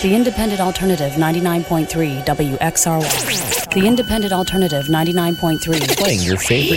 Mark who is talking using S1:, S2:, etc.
S1: The Independent Alternative 99.3 WXRY. The Independent Alternative 99.3.
S2: Playing your favorite